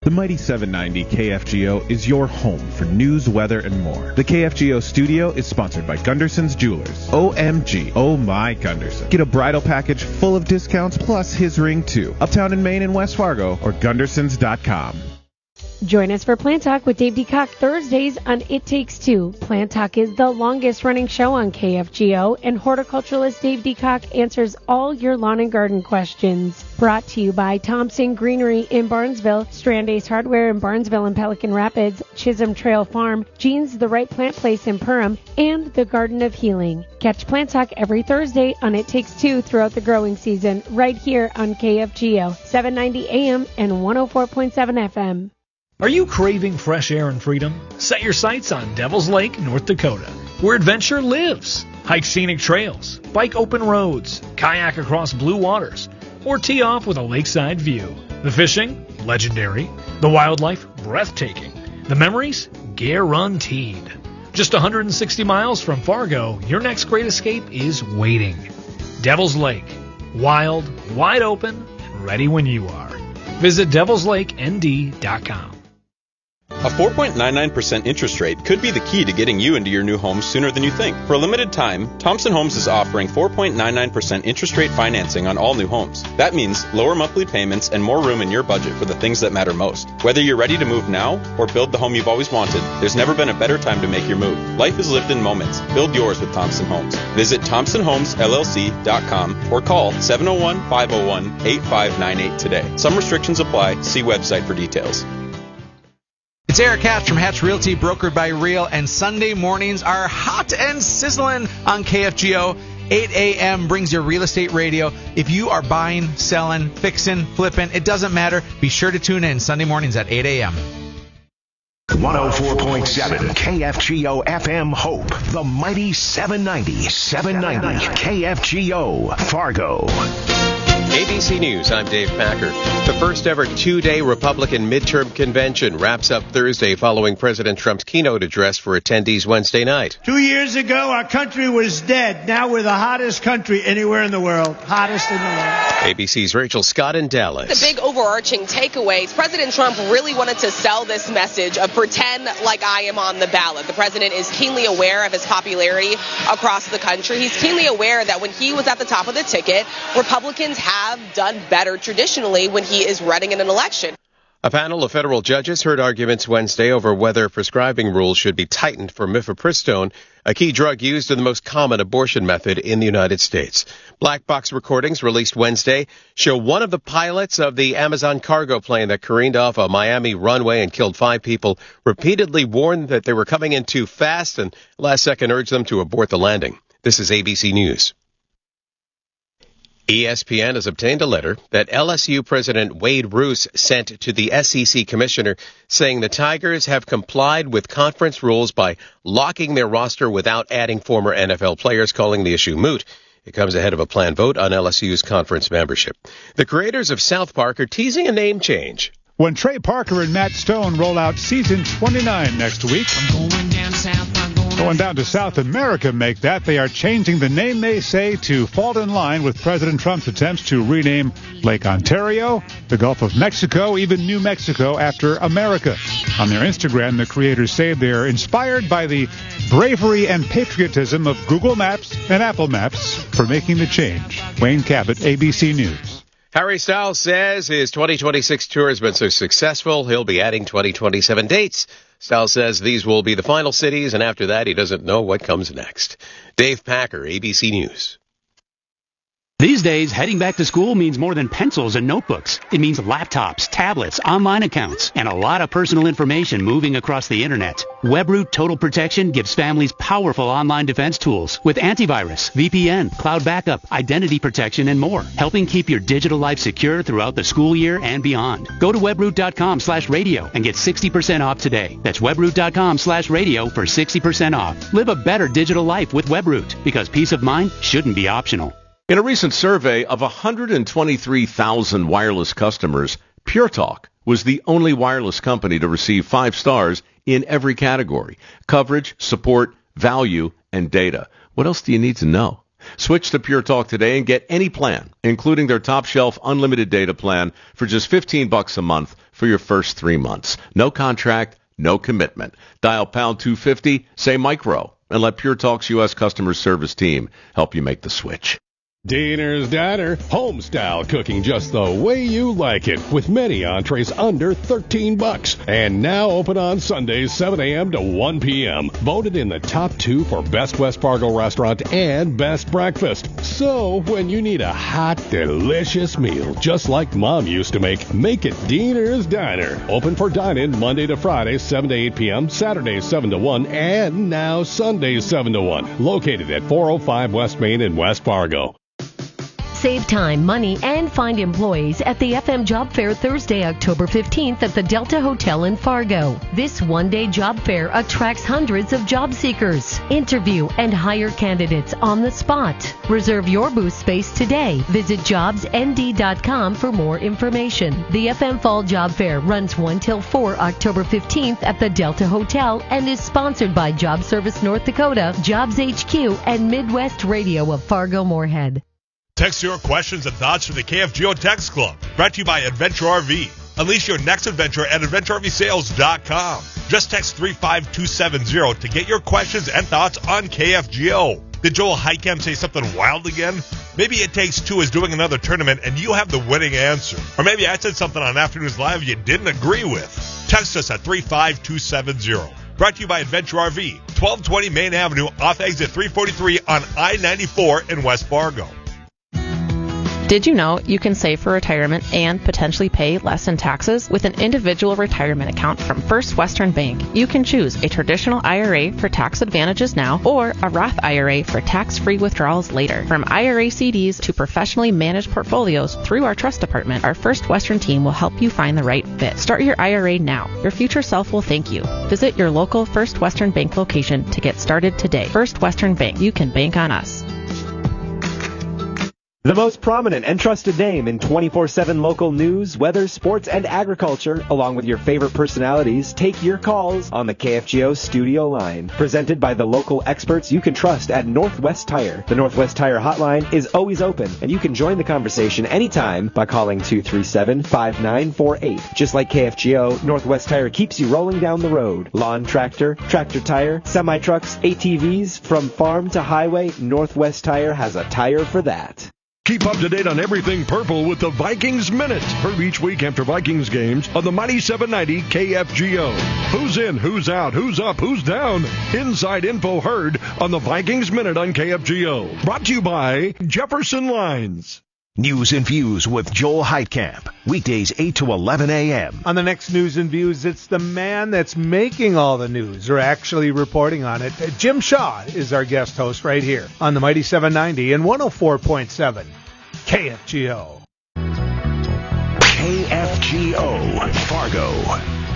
The Mighty 790 KFGO is your home for news, weather, and more. The KFGO studio is sponsored by Gunderson's Jewelers. OMG. Oh my Gunderson. Get a bridal package full of discounts plus his ring too. Uptown in Maine and West Fargo or Gundersons.com. Join us for Plant Talk with Dave DeCock Thursdays on It Takes Two. Plant Talk is the longest running show on KFGO, and horticulturalist Dave DeCock answers all your lawn and garden questions. Brought to you by Thompson Greenery in Barnesville, Strand Ace Hardware in Barnesville and Pelican Rapids, Chisholm Trail Farm, Jean's The Right Plant Place in Perham, and the Garden of Healing. Catch Plant Talk every Thursday on It Takes Two throughout the growing season, right here on KFGO, 790 AM and 104.7 FM. Are you craving fresh air and freedom? Set your sights on Devil's Lake, North Dakota, where adventure lives. Hike scenic trails, bike open roads, kayak across blue waters, or tee off with a lakeside view. The fishing? Legendary. The wildlife? Breathtaking. The memories? Guaranteed. Just 160 miles from Fargo, your next great escape is waiting. Devil's Lake. Wild, wide open, and ready when you are. Visit devilslakend.com. A 4.99% interest rate could be the key to getting you into your new home sooner than you think. For a limited time, Thompson Homes is offering 4.99% interest rate financing on all new homes. That means lower monthly payments and more room in your budget for the things that matter most. Whether you're ready to move now or build the home you've always wanted, there's never been a better time to make your move. Life is lived in moments. Build yours with Thompson Homes. Visit ThompsonHomesLLC.com or call 701-501-8598 today. Some restrictions apply. See website for details. It's Eric Hatch from Hatch Realty, brokered by Real, and Sunday mornings are hot and sizzling on KFGO. 8 a.m. brings your real estate radio. If you are buying, selling, fixing, flipping, it doesn't matter. Be sure to tune in Sunday mornings at 8 a.m. 104.7 KFGO FM Hope, the mighty 790 KFGO Fargo. ABC News, I'm Dave Packer. The first ever two-day Republican midterm convention wraps up Thursday following President Trump's keynote address for attendees Wednesday night. 2 years ago, our country was dead. Now we're the hottest country anywhere in the world. Hottest in the world. ABC's Rachel Scott in Dallas. The big overarching takeaways, President Trump really wanted to sell this message of pretend like I am on the ballot. The president is keenly aware of his popularity across the country. He's keenly aware that when he was at the top of the ticket, Republicans have done better traditionally when he is running in an election. A panel of federal judges heard arguments Wednesday over whether prescribing rules should be tightened for mifepristone, a key drug used in the most common abortion method in the United States. Black box recordings released Wednesday show one of the pilots of the Amazon cargo plane that careened off a Miami runway and killed 5 people repeatedly warned that they were coming in too fast and last second urged them to abort the landing. This is ABC News. ESPN has obtained a letter that LSU President Wade Roos sent to the SEC commissioner saying the Tigers have complied with conference rules by locking their roster without adding former NFL players, calling the issue moot. It comes ahead of a planned vote on LSU's conference membership. The creators of South Park are teasing a name change. When Trey Parker and Matt Stone roll out season 29 next week, going down to South America make that, they are changing the name, they say, to fall in line with President Trump's attempts to rename Lake Ontario, the Gulf of Mexico, even New Mexico after America. On their Instagram, the creators say they're inspired by the bravery and patriotism of Google Maps and Apple Maps for making the change. Wayne Cabot, ABC News. Harry Styles says his 2026 tour has been so successful, he'll be adding 2027 dates. Styles says these will be the final cities, and after that, he doesn't know what comes next. Dave Packer, ABC News. These days, heading back to school means more than pencils and notebooks. It means laptops, tablets, online accounts, and a lot of personal information moving across the internet. WebRoot Total Protection gives families powerful online defense tools with antivirus, VPN, cloud backup, identity protection, and more, helping keep your digital life secure throughout the school year and beyond. Go to webroot.com/radio and get 60% off today. That's webroot.com/radio for 60% off. Live a better digital life with WebRoot, because peace of mind shouldn't be optional. In a recent survey of 123,000 wireless customers, Pure Talk was the only wireless company to receive 5 stars in every category: coverage, support, value, and data. What else do you need to know? Switch to Pure Talk today and get any plan, including their top shelf unlimited data plan for just $15 a month for your first 3 months. No contract, no commitment. Dial pound 250, say micro, and let Pure Talk's U.S. customer service team help you make the switch. Diner's Diner, home-style cooking just the way you like it, with many entrees under $13. And now open on Sundays, 7 a.m. to 1 p.m. Voted in the top 2 for Best West Fargo Restaurant and Best Breakfast. So, when you need a hot, delicious meal, just like Mom used to make it Diner's Diner. Open for dine-in Monday to Friday, 7 to 8 p.m., Saturdays, 7 to 1, and now Sundays, 7 to 1. Located at 405 West Main in West Fargo. Save time, money, and find employees at the FM Job Fair Thursday, October 15th at the Delta Hotel in Fargo. This one-day job fair attracts hundreds of job seekers. Interview and hire candidates on the spot. Reserve your booth space today. Visit jobsnd.com for more information. The FM Fall Job Fair runs 1 till 4 October 15th at the Delta Hotel and is sponsored by Job Service North Dakota, Jobs HQ, and Midwest Radio of Fargo-Moorhead. Text your questions and thoughts to the KFGO Text Club. Brought to you by Adventure RV. Unleash your next adventure at AdventureRVSales.com. Just text 35270 to get your questions and thoughts on KFGO. Did Joel Heitkamp say something wild again? Maybe It Takes Two is doing another tournament and you have the winning answer. Or maybe I said something on Afternoons Live you didn't agree with. Text us at 35270. Brought to you by Adventure RV. 1220 Main Avenue off exit 343 on I-94 in West Fargo. Did you know you can save for retirement and potentially pay less in taxes with an individual retirement account from First Western Bank? You can choose a traditional IRA for tax advantages now or a Roth IRA for tax-free withdrawals later. From IRA CDs to professionally managed portfolios through our trust department, our First Western team will help you find the right fit. Start your IRA now. Your future self will thank you. Visit your local First Western Bank location to get started today. First Western Bank. You can bank on us. The most prominent and trusted name in 24/7 local news, weather, sports, and agriculture, along with your favorite personalities, take your calls on the KFGO studio line. Presented by the local experts you can trust at Northwest Tire. The Northwest Tire hotline is always open, and you can join the conversation anytime by calling 237-5948. Just like KFGO, Northwest Tire keeps you rolling down the road. Lawn tractor, tractor tire, semi-trucks, ATVs, from farm to highway, Northwest Tire has a tire for that. Keep up to date on everything purple with the Vikings Minute. Heard each week after Vikings games on the Mighty 790 KFGO. Who's in, who's out, who's up, who's down? Inside info heard on the Vikings Minute on KFGO. Brought to you by Jefferson Lines. News and Views with Joel Heitkamp. Weekdays 8 to 11 a.m. On the next News and Views, it's the man that's making all the news, or actually reporting on it. Jim Shaw is our guest host right here on the Mighty 790 and 104.7 KFGO. KFGO Fargo.